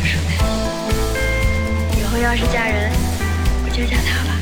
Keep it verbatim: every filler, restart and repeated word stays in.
说的。以后要是嫁人，我就嫁他吧。